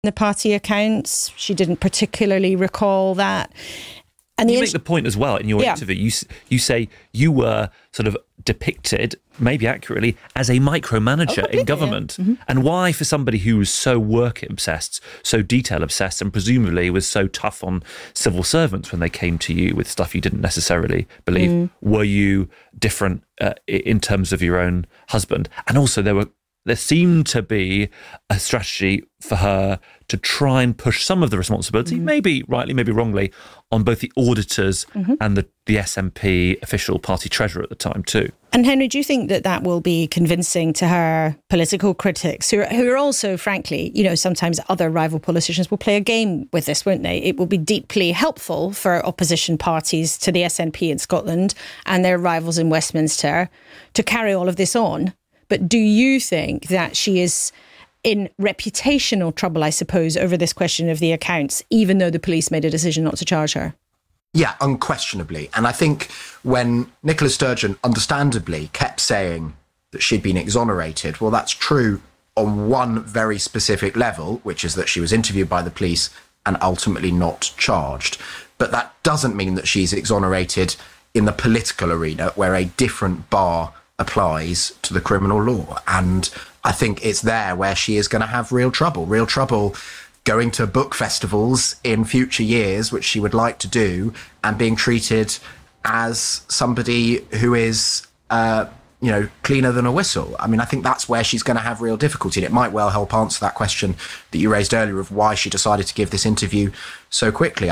the party accounts. She didn't particularly recall that. And you make the point as well in your interview. You say you were sort of depicted, maybe accurately, as a micromanager in government. Yeah. Mm-hmm. And why, for somebody who was so work-obsessed, so detail-obsessed, and presumably was so tough on civil servants when they came to you with stuff you didn't necessarily believe, were you different in terms of your own husband? And also there seemed to be a strategy for her to try and push some of the responsibility, maybe rightly, maybe wrongly, on both the auditors and the SNP official party treasurer at the time too. And Henry, do you think that will be convincing to her political critics, who are also, frankly, sometimes other rival politicians will play a game with this, won't they? It will be deeply helpful for opposition parties to the SNP in Scotland and their rivals in Westminster to carry all of this on. But do you think that she is in reputational trouble, I suppose, over this question of the accounts, even though the police made a decision not to charge her? Yeah, unquestionably. And I think when Nicola Sturgeon understandably kept saying that she'd been exonerated, well, that's true on one very specific level, which is that she was interviewed by the police and ultimately not charged. But that doesn't mean that she's exonerated in the political arena, where a different bar applies to the criminal law. And I think it's there where she is going to have real trouble going to book festivals in future years, which she would like to do, and being treated as somebody who is, cleaner than a whistle. I mean, I think that's where she's going to have real difficulty. And it might well help answer that question that you raised earlier of why she decided to give this interview so quickly.